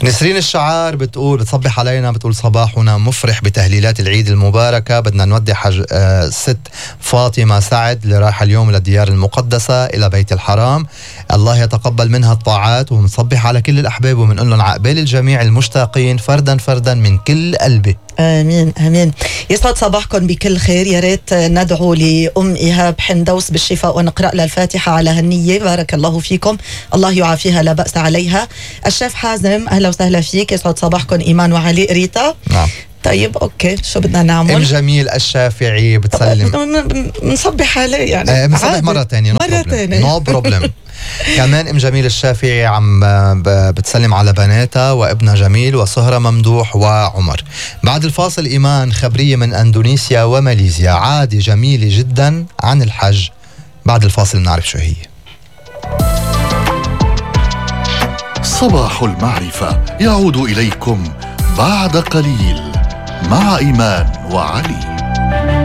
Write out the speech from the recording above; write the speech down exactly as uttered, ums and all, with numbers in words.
نسرين الشعار بتقول بتصبح علينا، بتقول صباحنا مفرح بتهليلات العيد المباركة. بدنا نودي حج... آه ست فاطمة سعد اللي رايحة اليوم للديار المقدسة إلى بيت الحرام، الله يتقبل منها الطاعات، ونصبح على كل الأحباب ومنقول لهم عقبال الجميع المشتاقين فردا فردا من كل قلبي. آمين آمين. يسعد صباحكم بكل خير. يا ريت ندعو لأم إيهاب حندوس بالشفاء ونقرأ لها الفاتحة على هالنية. بارك الله فيكم، الله يعافيها لا بأس عليها. الشيف حازم أهلا وسهلا فيك. يسعد صباحكم إيمان وعلي. ريتا نعم. طيب أوكي، شو بدنا نعمل؟ ام جميل الشافعي بتسلم، نصبح عليه يعني آه بنصبح مرة تانية مرة تانية نو بروبلم. كمان ام جميل الشافعي عم بتسلم على بناتها وابنها جميل وسهرة ممدوح وعمر. بعد الفاصل إيمان خبرية من أندونيسيا وماليزيا، عادة جميلة جدا عن الحج. بعد الفاصل نعرف شو هي. صباح المعرفة يعود إليكم بعد قليل مع إيمان وعلي.